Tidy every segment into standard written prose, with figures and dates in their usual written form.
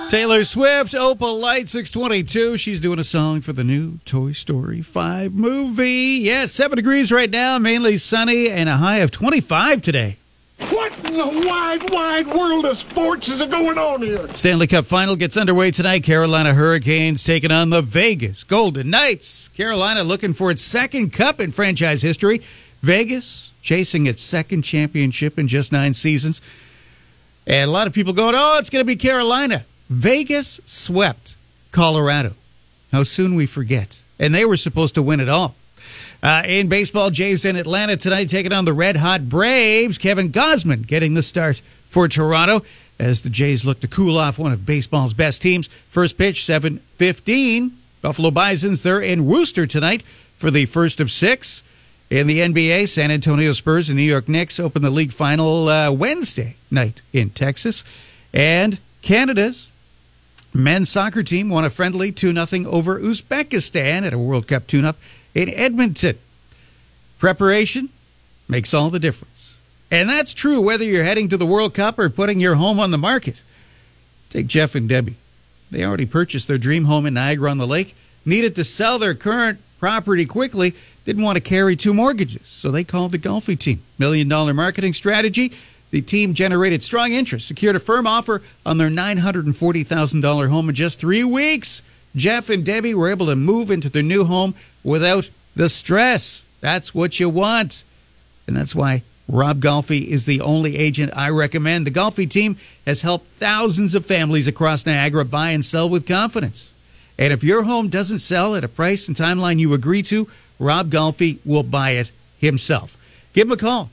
Taylor Swift, Opal Light, 622. She's doing a song for the new Toy Story 5 movie. Yeah, 7 degrees right now, mainly sunny, and a high of 25 today. What in the wide, wide world of sports is going on here? Stanley Cup Final gets underway tonight. Carolina Hurricanes taking on the Vegas Golden Knights. Carolina looking for its second cup in franchise history. Vegas chasing its second championship in just 9 seasons. And a lot of people going, oh, it's going to be Carolina. Vegas swept Colorado. How soon we forget. And they were supposed to win it all. In baseball, Jays in Atlanta tonight taking on the red-hot Braves. Kevin Gausman getting the start for Toronto as the Jays look to cool off one of baseball's best teams. First pitch, 7:15. Buffalo Bisons, they're in Worcester tonight for the first of 6. In the NBA, San Antonio Spurs and New York Knicks open the league final Wednesday night in Texas. And Canada's men's soccer team won a friendly 2-0 over Uzbekistan at a World Cup tune-up in Edmonton. Preparation makes all the difference. And that's true whether you're heading to the World Cup or putting your home on the market. Take Jeff and Debbie. They already purchased their dream home in Niagara-on-the-Lake, needed to sell their current property quickly, didn't want to carry 2 mortgages, so they called the Golfi team. $1 million marketing strategy. The team generated strong interest, secured a firm offer on their $940,000 home in just 3 weeks. Jeff and Debbie were able to move into their new home without the stress. That's what you want. And that's why Rob Golfi is the only agent I recommend. The Golfi team has helped thousands of families across Niagara buy and sell with confidence. And if your home doesn't sell at a price and timeline you agree to, Rob Golfi will buy it himself. Give him a call,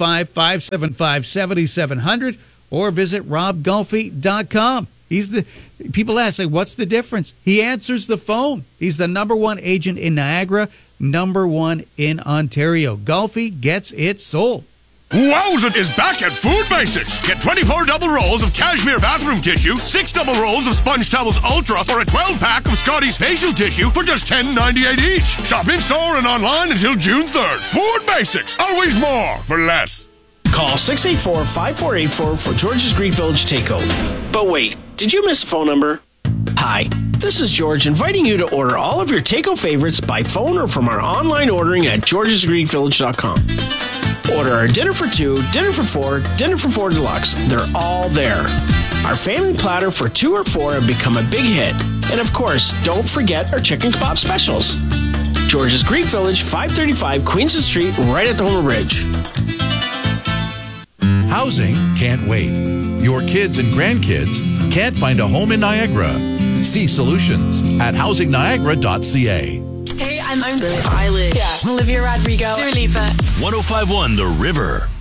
905-575-7700, or visit robgolfi.com. People ask, what's the difference? He answers the phone. He's the #1 agent in Niagara, #1 in Ontario. Golfi gets it sold. Wowza is back at Food Basics. Get 24 double rolls of cashmere bathroom tissue, 6 double rolls of Sponge Towels Ultra, or a 12-pack of Scotty's facial tissue for just $10.98 each. Shop in-store and online until June 3rd. Food Basics. Always more for less. Call 684-5484 for George's Greek Village Takeout. But wait, did you miss a phone number? Hi, this is George inviting you to order all of your takeout favorites by phone or from our online ordering at georgesgreekvillage.com. Order our dinner for 2, dinner for 4, dinner for 4 deluxe. They're all there. Our family platter for 2 or 4 have become a big hit. And of course, don't forget our chicken kebab specials. George's Greek Village, 535 Queenston Street, right at the Homer Ridge. Housing can't wait. Your kids and grandkids can't find a home in Niagara. See solutions at housingniagara.ca. Hey, I'm Billie Eilish. Yeah. Olivia Rodrigo. Dua Lipa. 105.1 The River.